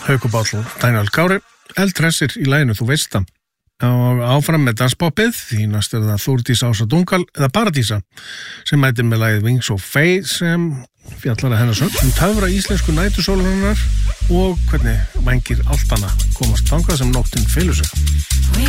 Haukur Páll og Daniel Kári, eldhressir í laginu Þú veist það. Og áfram með danspoppið, því næst það Þórdís Ása Dungal eða Paradísa sem mætir með lagið Wings of Faith sem fjallar að hennar sögn töfra íslensku nætusólunar og hvernig vængir allt hana komast þangað sem nóttin felur sig.